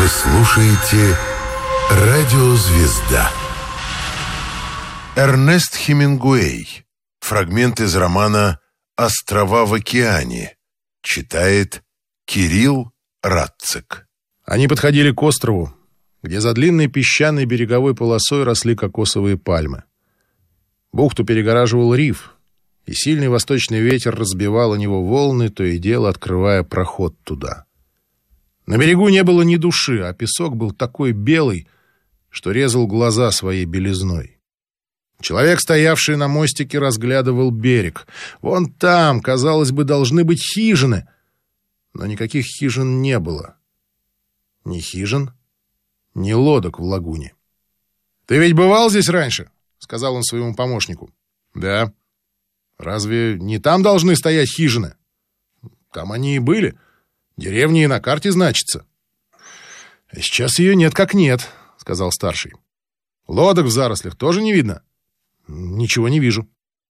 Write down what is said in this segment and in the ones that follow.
Вы слушаете «Радиозвезда». Эрнест Хемингуэй. Фрагмент из романа «Острова в океане». Читает Кирилл Радцик. Они подходили к острову, где за длинной песчаной береговой полосой росли кокосовые пальмы. Бухту перегораживал риф, и сильный восточный ветер разбивал о него волны, то и дело открывая проход туда. На берегу не было ни души, а песок был такой белый, что резал глаза своей белизной. Человек, стоявший на мостике, разглядывал берег. Вон там, казалось бы, должны быть хижины, но никаких хижин не было. Ни хижин, ни лодок в лагуне. «Ты ведь бывал здесь раньше?» — сказал он своему помощнику. «Да». «Разве не там должны стоять хижины?» «Там они и были. Деревня и на карте значится». «Сейчас ее нет как нет», — сказал старший. «Лодок в зарослях тоже не видно?» «Ничего не вижу».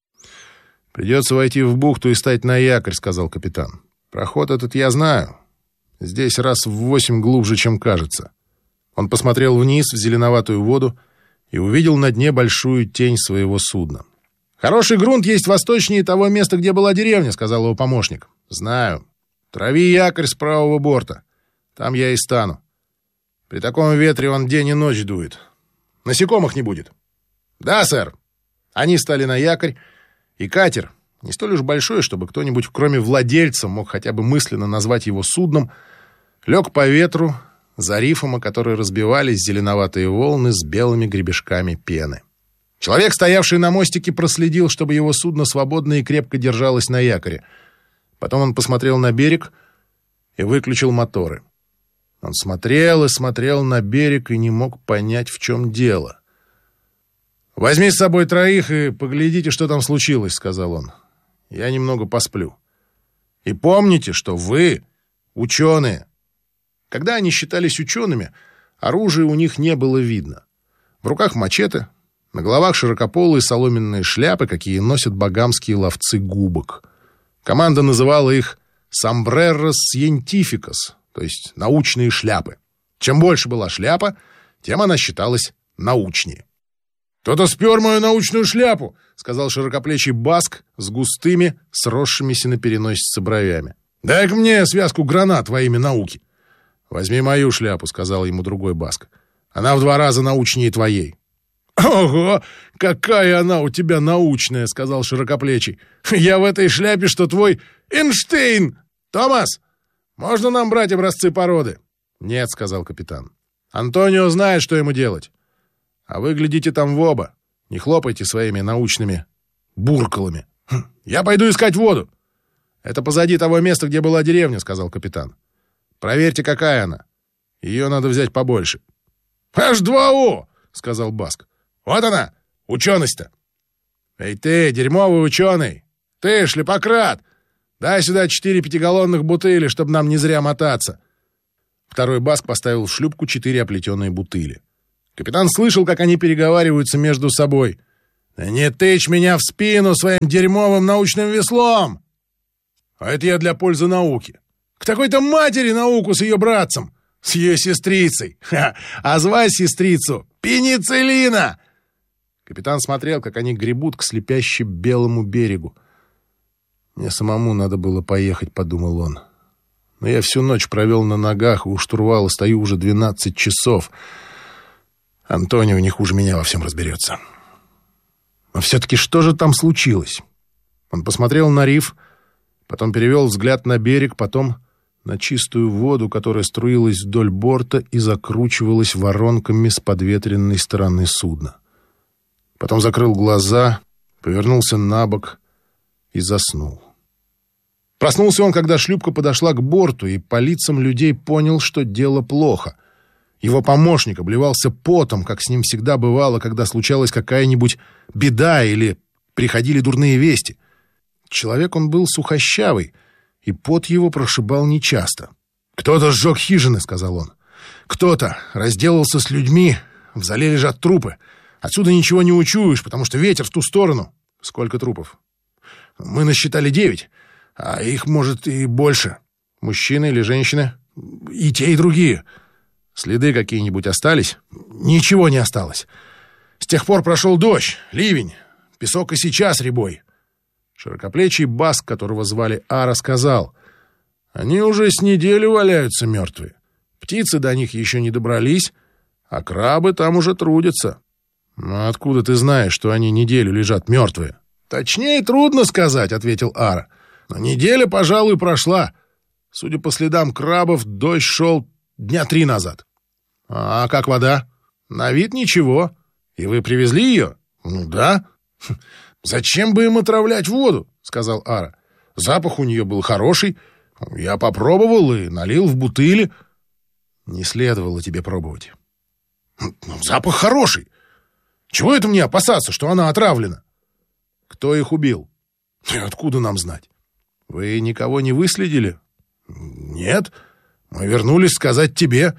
«Придется войти в бухту и стать на якорь», — сказал капитан. «Проход этот я знаю. Здесь раз в 8 глубже, чем кажется». Он посмотрел вниз в зеленоватую воду и увидел на дне большую тень своего судна. «Хороший грунт есть восточнее того места, где была деревня», — сказал его помощник. «Знаю. Трави якорь с правого борта. Там я и стану. При таком ветре он день и ночь дует. Насекомых не будет». «Да, сэр». Они стали на якорь, и катер, не столь уж большой, чтобы кто-нибудь, кроме владельца, мог хотя бы мысленно назвать его судном, лег по ветру за рифом, о который разбивались зеленоватые волны с белыми гребешками пены. Человек, стоявший на мостике, проследил, чтобы его судно свободно и крепко держалось на якоре. Потом он посмотрел на берег и выключил моторы. Он смотрел и смотрел на берег и не мог понять, в чем дело. «Возьми с собой 3 и поглядите, что там случилось», — сказал он. «Я немного посплю. И помните, что вы ученые». Когда они считались учеными, оружия у них не было видно. В руках мачете, на головах широкополые соломенные шляпы, какие носят багамские ловцы губок. Команда называла их «sombrerros scientificos», то есть научные шляпы. Чем больше была шляпа, тем она считалась научнее. «Кто-то спер мою научную шляпу», — сказал широкоплечий Баск с густыми, сросшимися на переносице бровями. «Дай-ка мне связку гранат во имя науки». «Возьми мою шляпу», — сказал ему другой Баск. «Она в 2 раза научнее твоей». «Ого, какая она у тебя научная», — сказал широкоплечий. «Я в этой шляпе, что твой Эйнштейн! Томас, можно нам брать образцы породы?» «Нет», — сказал капитан. «Антонио знает, что ему делать. А вы глядите там в оба. Не хлопайте своими научными буркалами. Я пойду искать воду». «Это позади того места, где была деревня», — сказал капитан. «Проверьте, какая она. Ее надо взять побольше». «H2O», — сказал Баск. «Вот она, ученость-то». «Эй ты, дерьмовый ученый! Ты, шляпократ! Дай сюда 4 5-галлонных бутыли, чтобы нам не зря мотаться». Второй Баск поставил в шлюпку 4 оплетенные бутыли. Капитан слышал, как они переговариваются между собой. «Да не тычь меня в спину своим дерьмовым научным веслом! А это я для пользы науки. К такой-то матери науку с ее братцем, с ее сестрицей. А звать сестрицу Пенициллина!» Капитан смотрел, как они гребут к слепяще белому берегу. «Мне самому надо было поехать», — подумал он. «Но я всю ночь провел на ногах, и у штурвала стою уже 12 часов. Антонио не хуже меня во всем разберется». Но все-таки что же там случилось? Он посмотрел на риф, потом перевел взгляд на берег, потом на чистую воду, которая струилась вдоль борта и закручивалась воронками с подветренной стороны судна. Потом закрыл глаза, повернулся на бок и заснул. Проснулся он, когда шлюпка подошла к борту, и по лицам людей понял, что дело плохо. Его помощник обливался потом, как с ним всегда бывало, когда случалась какая-нибудь беда или приходили дурные вести. Человек он был сухощавый, и пот его прошибал нечасто. «Кто-то сжег хижины», — сказал он. «Кто-то разделался с людьми, в зале лежат трупы. Отсюда ничего не учуешь, потому что ветер в ту сторону». «Сколько трупов?» «Мы насчитали 9, а их, может, и больше». «Мужчины или женщины?» «И те, и другие». Следы какие-нибудь остались?» «Ничего не осталось. С тех пор прошел дождь, ливень, песок и сейчас рябой». Широкоплечий баск, которого звали Ара, сказал: «Они уже с неделю валяются мертвые. Птицы до них еще не добрались, а крабы там уже трудятся». «Ну, откуда ты знаешь, что они неделю лежат мертвые?» «Точнее, трудно сказать», — ответил Ара. «Но неделя, пожалуй, прошла. Судя по следам крабов, дождь шел 3 дня назад». «А как вода?» «На вид ничего. И вы привезли ее?» «Ну да». «Зачем бы им отравлять воду?» — сказал Ара. «Запах у нее был хороший. Я попробовал и налил в бутыли». «Не следовало тебе пробовать». «Запах хороший. Чего это мне опасаться, что она отравлена?» «Кто их убил?» «И откуда нам знать?» «Вы никого не выследили?» «Нет. Мы вернулись сказать тебе.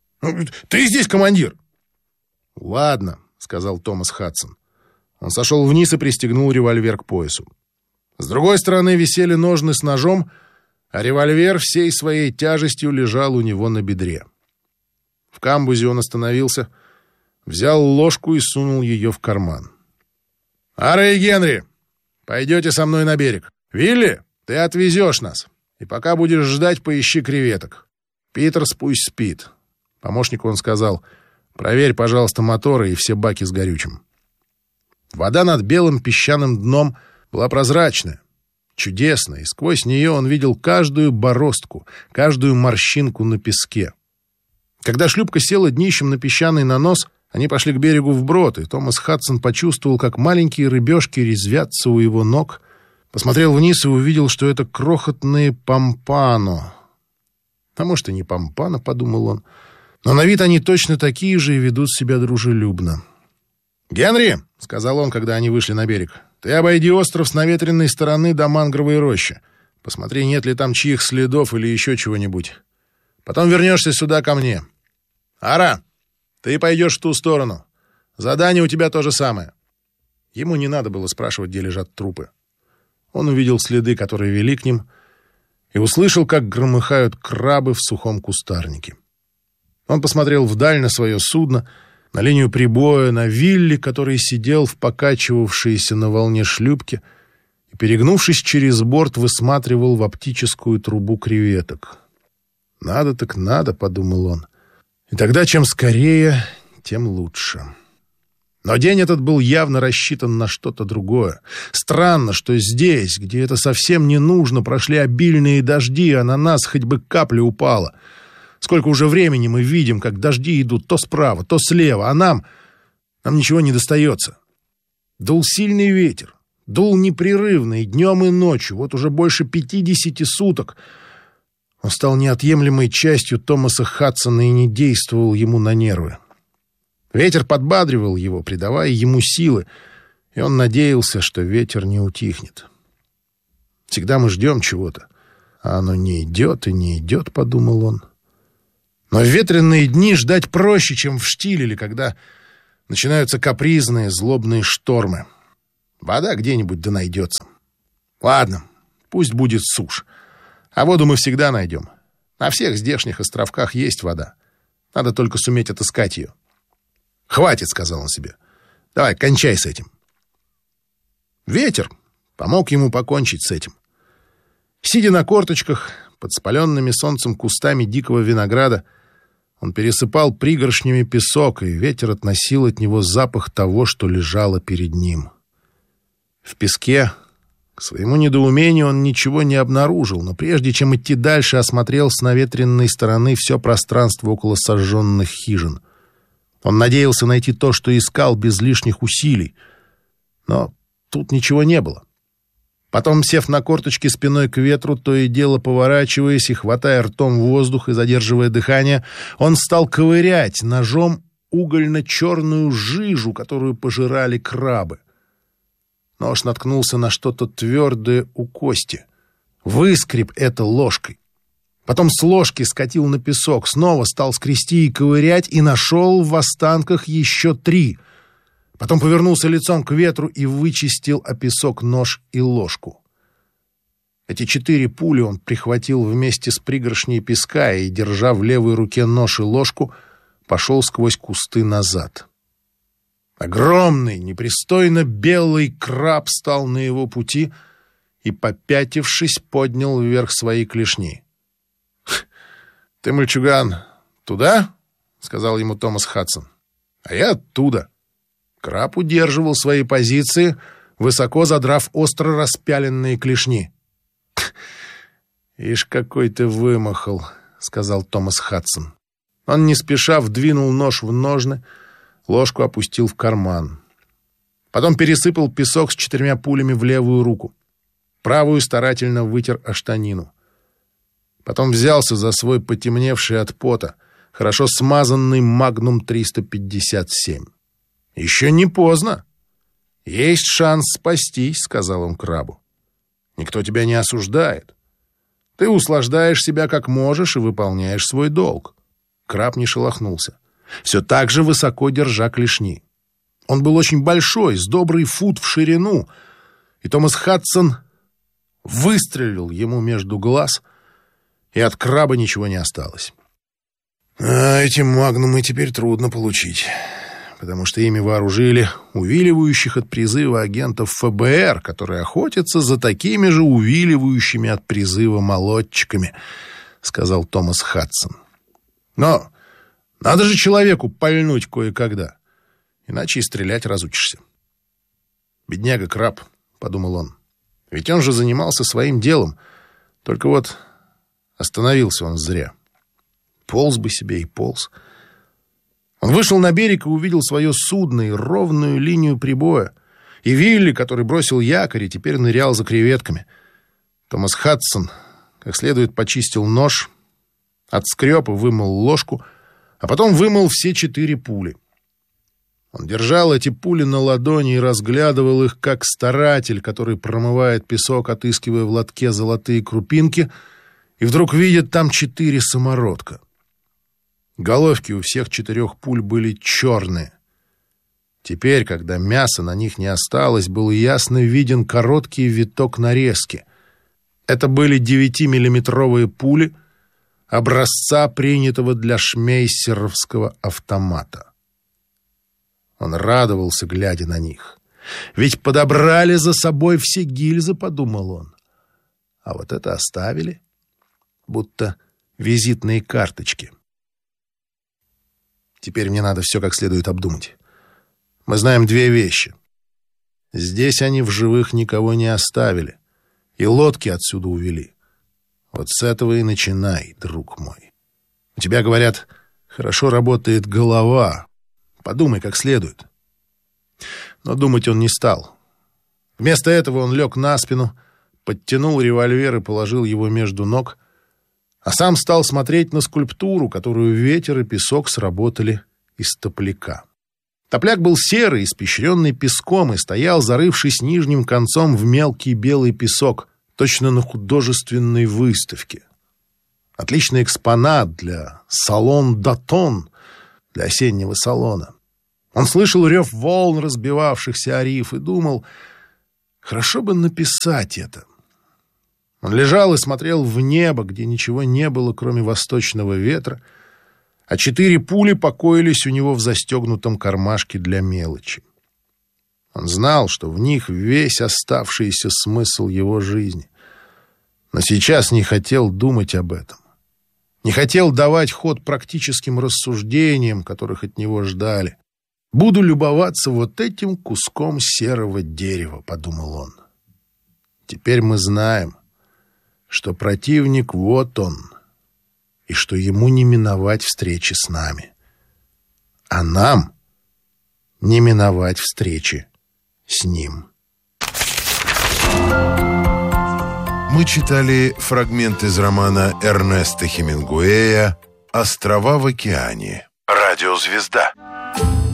Ты здесь командир». «Ладно», — сказал Томас Хадсон. Он сошел вниз и пристегнул револьвер к поясу. С другой стороны висели ножны с ножом, а револьвер всей своей тяжестью лежал у него на бедре. В камбузе он остановился, взял ложку и сунул ее в карман. «Ара и Генри, пойдете со мной на берег. Вилли, ты отвезешь нас. И пока будешь ждать, поищи креветок. Питерс пусть спит». Помощнику он сказал: «Проверь, пожалуйста, моторы и все баки с горючим». Вода над белым песчаным дном была прозрачная, чудесная, и сквозь нее он видел каждую бороздку, каждую морщинку на песке. Когда шлюпка села днищем на песчаный нанос, они пошли к берегу вброд, и Томас Хадсон почувствовал, как маленькие рыбешки резвятся у его ног, посмотрел вниз и увидел, что это крохотные помпано. А может, и не помпано, подумал он, но на вид они точно такие же и ведут себя дружелюбно. «Генри», — сказал он, когда они вышли на берег, — «ты обойди остров с наветренной стороны до мангровой рощи. Посмотри, нет ли там чьих следов или еще чего-нибудь. Потом вернешься сюда ко мне. Ара, ты пойдешь в ту сторону. Задание у тебя то же самое». Ему не надо было спрашивать, где лежат трупы. Он увидел следы, которые вели к ним, и услышал, как громыхают крабы в сухом кустарнике. Он посмотрел вдаль на свое судно, на линию прибоя, на Вилли, который сидел в покачивавшейся на волне шлюпке и, перегнувшись через борт, высматривал в оптическую трубу креветок. «Надо так надо», — подумал он. «И тогда чем скорее, тем лучше». Но день этот был явно рассчитан на что-то другое. Странно, что здесь, где это совсем не нужно, прошли обильные дожди, а на нас хоть бы капля упала. Сколько уже времени мы видим, как дожди идут то справа, то слева, а нам ничего не достается. Дул сильный ветер, дул непрерывно и днем, и ночью, вот уже больше 50 суток. Он стал неотъемлемой частью Томаса Хадсона и не действовал ему на нервы. Ветер подбадривал его, придавая ему силы, и он надеялся, что ветер не утихнет. Всегда мы ждем чего-то, а оно не идет и не идет, подумал он. Но в ветреные дни ждать проще, чем в штиле, когда начинаются капризные, злобные штормы. Вода где-нибудь да найдется. Ладно, пусть будет сушь. А воду мы всегда найдем. На всех здешних островках есть вода. Надо только суметь отыскать ее. «Хватит», — сказал он себе. «Давай, кончай с этим». Ветер помог ему покончить с этим. Сидя на корточках, под спаленными солнцем кустами дикого винограда, он пересыпал пригоршнями песок, и ветер относил от него запах того, что лежало перед ним. В песке, к своему недоумению, он ничего не обнаружил, но прежде чем идти дальше, осмотрел с наветренной стороны все пространство около сожженных хижин. Он надеялся найти то, что искал, без лишних усилий. Но тут ничего не было. Потом, сев на корточки спиной к ветру, то и дело поворачиваясь и хватая ртом воздух и задерживая дыхание, он стал ковырять ножом угольно-черную жижу, которую пожирали крабы. Нож наткнулся на что-то твердое у кости. Выскреб это ложкой. Потом с ложки скатил на песок, снова стал скрести и ковырять, и нашел в останках еще 3. Потом повернулся лицом к ветру и вычистил о песок нож и ложку. Эти 4 пули он прихватил вместе с пригоршней песка и, держа в левой руке нож и ложку, пошел сквозь кусты назад. Огромный, непристойно белый краб стал на его пути и, попятившись, поднял вверх свои клешни. «Ты, мальчуган, туда?» — сказал ему Томас Хадсон. «А я оттуда». Краб удерживал свои позиции, высоко задрав остро распяленные клешни. «Ишь, какой ты вымахал», — сказал Томас Хадсон. Он не спеша вдвинул нож в ножны, ложку опустил в карман. Потом пересыпал песок с 4 пулями в левую руку. Правую старательно вытер о штанину. Потом взялся за свой потемневший от пота, хорошо смазанный «Магнум 357». «Еще не поздно. Есть шанс спастись», — сказал он крабу. «Никто тебя не осуждает. Ты услаждаешь себя как можешь и выполняешь свой долг». Краб не шелохнулся, все так же высоко держа клешни. Он был очень большой, с добрый фут в ширину, и Томас Хадсон выстрелил ему между глаз, и от краба ничего не осталось. Эти магнумы теперь трудно получить, потому что ими вооружили увиливающих от призыва агентов ФБР, которые охотятся за такими же увиливающими от призыва молодчиками, сказал Томас Хадсон. Но надо же человеку пальнуть кое-когда, иначе и стрелять разучишься. «Бедняга краб», — подумал он, — «ведь он же занимался своим делом, только вот остановился он зря. Полз бы себе и полз». Он вышел на берег и увидел свое судно и ровную линию прибоя, и Вилли, который бросил якорь и теперь нырял за креветками. Томас Хадсон как следует почистил нож, отскреб и вымыл ложку, а потом вымыл все 4 пули. Он держал эти пули на ладони и разглядывал их, как старатель, который промывает песок, отыскивая в лотке золотые крупинки, и вдруг видит там 4 самородка. Головки у всех 4 пуль были черные. Теперь, когда мяса на них не осталось, был ясно виден короткий виток нарезки. Это были 9-миллиметровые пули образца, принятого для шмейсеровского автомата. Он радовался, глядя на них. Ведь подобрали за собой все гильзы, подумал он. А вот это оставили, будто визитные карточки. Теперь мне надо все как следует обдумать. Мы знаем 2 вещи. Здесь они в живых никого не оставили, и лодки отсюда увели. Вот с этого и начинай, друг мой. У тебя, говорят, хорошо работает голова. Подумай как следует. Но думать он не стал. Вместо этого он лег на спину, подтянул револьвер и положил его между ног, а сам стал смотреть на скульптуру, которую ветер и песок сработали из топляка. Топляк был серый, испещренный песком, и стоял, зарывшись нижним концом в мелкий белый песок, точно на художественной выставке. Отличный экспонат для салон «Датон», для осеннего салона. Он слышал рев волн, разбивавшихся о риф, и думал, хорошо бы написать это. Он лежал и смотрел в небо, где ничего не было, кроме восточного ветра, а 4 пули покоились у него в застегнутом кармашке для мелочи. Он знал, что в них весь оставшийся смысл его жизни. Но сейчас не хотел думать об этом. Не хотел давать ход практическим рассуждениям, которых от него ждали. «Буду любоваться вот этим куском серого дерева», — подумал он. «Теперь мы знаем, что противник вот он, и что ему не миновать встречи с нами. А нам не миновать встречи с ним». Мы читали фрагмент из романа Эрнеста Хемингуэя «Острова в океане». Радиозвезда.